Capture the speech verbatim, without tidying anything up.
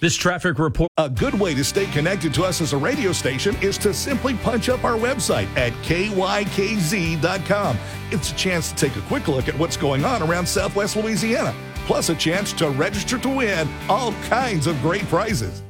This traffic report. A good way to stay connected to us as a radio station is to simply punch up our website at K Y K Z dot com. It's a chance to take a quick look at what's going on around Southwest Louisiana, plus a chance to register to win all kinds of great prizes.